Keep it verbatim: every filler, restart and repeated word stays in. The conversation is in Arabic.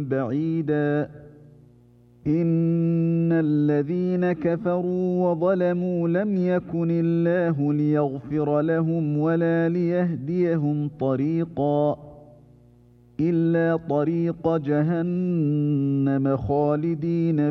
بعيدا إن الذين كفروا وظلموا لم يكن الله ليغفر لهم ولا ليهديهم طريقا إلا طريق جهنم خالدين